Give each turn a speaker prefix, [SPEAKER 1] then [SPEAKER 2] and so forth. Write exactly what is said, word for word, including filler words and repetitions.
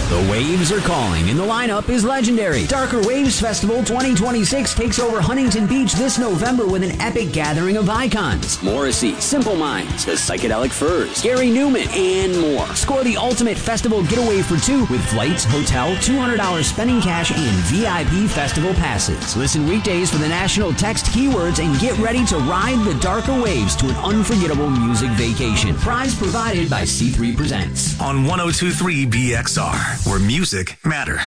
[SPEAKER 1] The Waves are calling, and the lineup is legendary. Darker Waves Festival twenty twenty-six takes over Huntington Beach this November with an epic gathering of icons. Morrissey, Simple Minds, The Psychedelic Furs, Gary Newman, and more. Score the ultimate festival getaway for two with flights, hotel, two hundred dollars spending cash, and V I P festival passes. Listen weekdays for the national text keywords and get ready to ride the Darker Waves to an unforgettable music vacation. Prize provided by C three Presents.
[SPEAKER 2] On one oh two point three B X R, where music matters.